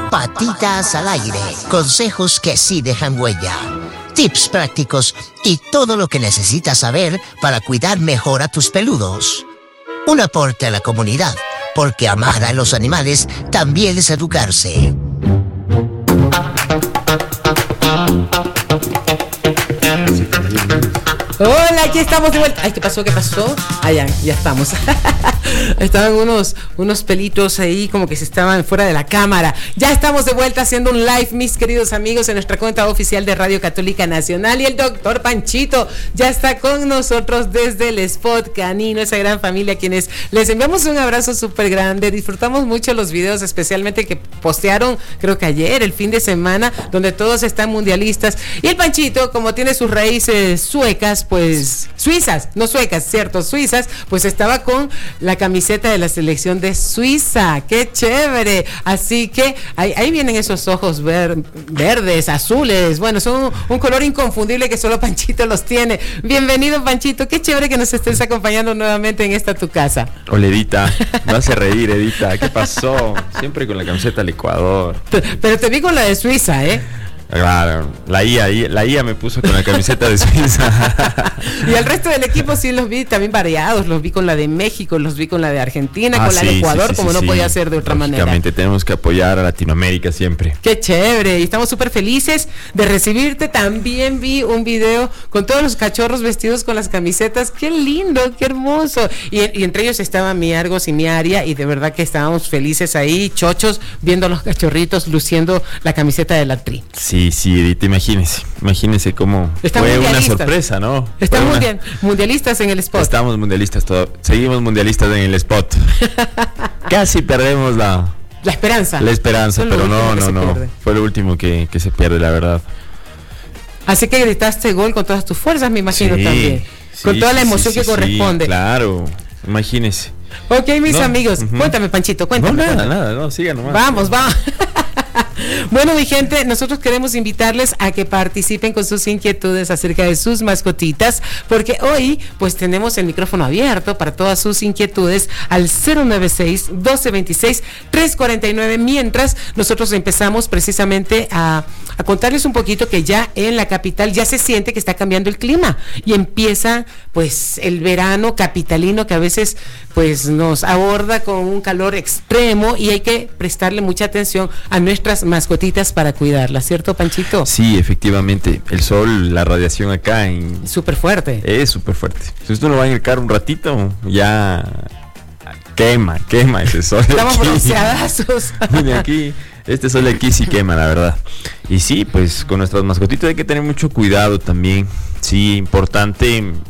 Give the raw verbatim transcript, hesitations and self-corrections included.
Patitas al aire. Consejos que sí dejan huella. Tips prácticos y todo lo que necesitas saber para cuidar mejor a tus peludos. Un aporte a la comunidad, porque amar a los animales también es educarse. Hola, aquí estamos de vuelta. Ay, ¿qué pasó? ¿Qué pasó? Ah, ya, ya estamos. Estaban unos, unos pelitos ahí como que se estaban fuera de la cámara. Ya estamos de vuelta haciendo un live, mis queridos amigos, en nuestra cuenta oficial de Radio Católica Nacional. Y el doctor Panchito ya está con nosotros desde el Spot Canino, esa gran familia, quienes les enviamos un abrazo súper grande. Disfrutamos mucho los videos, especialmente que postearon, creo que ayer, el fin de semana, donde todos están mundialistas. Y el Panchito, como tiene sus raíces suecas, pues suizas, no suecas, cierto, suizas, pues estaba con la camiseta de la selección de Suiza. ¡Qué chévere! Así que ahí, ahí vienen esos ojos ver, verdes, azules. Bueno, son un, un color inconfundible que solo Panchito los tiene. Bienvenido, Panchito. Qué chévere que nos estés acompañando nuevamente en esta tu casa. Hola, Edita. Me hace reír, Edita. ¿Qué pasó? Siempre con la camiseta del Ecuador. Pero te vi con la de Suiza, ¿eh? Claro, la I A, la I A me puso con la camiseta de Suiza. Y el resto del equipo sí los vi también variados, los vi con la de México, los vi con la de Argentina, ah, con la sí, de Ecuador, sí, sí, como sí, no sí. podía ser de otra manera. Lógicamente tenemos que apoyar a Latinoamérica siempre. Qué chévere, y estamos súper felices de recibirte. También vi un video con todos los cachorros vestidos con las camisetas. Qué lindo, qué hermoso. Y, y entre ellos estaba mi Argos y mi Aria, y de verdad que estábamos felices ahí, chochos, viendo a los cachorritos luciendo la camiseta de la Tri. Sí. Sí, sí, Edith, imagínese, imagínese cómo Están fue una sorpresa, ¿no? Están una... mundial, mundialistas en el spot. Estamos mundialistas, todo, seguimos mundialistas en el spot. Casi perdemos la... La esperanza. La esperanza, pero no, no, no, pierde. Fue lo último que, que se pierde, la verdad. Así que gritaste gol con todas tus fuerzas, me imagino, sí, también. Sí, con toda la emoción sí, sí, que sí, corresponde. Claro, imagínese. Ok, mis no, amigos, uh-huh. cuéntame, Panchito, cuéntame. No, nada, cuéntame. nada, no, siga nomás. Vamos, vamos. Bueno, mi gente, nosotros queremos invitarles a que participen con sus inquietudes acerca de sus mascotitas, porque hoy pues tenemos el micrófono abierto para todas sus inquietudes al cero nueve seis, doce veintiséis, trescientos cuarenta y nueve, mientras nosotros empezamos precisamente a, a contarles un poquito que ya en la capital ya se siente que está cambiando el clima y empieza pues el verano capitalino, que a veces pues nos aborda con un calor extremo y hay que prestarle mucha atención a nuestras mascotitas para cuidarlas, ¿cierto, Panchito? Sí, efectivamente, el sol, la radiación acá en... súper fuerte. Es súper fuerte. Si usted no va en el carro un ratito, ya quema, quema ese sol. Estamos bronceadazos. Mire aquí, este sol aquí sí quema, la verdad. Y sí, pues con nuestras mascotitas hay que tener mucho cuidado también. Sí, importante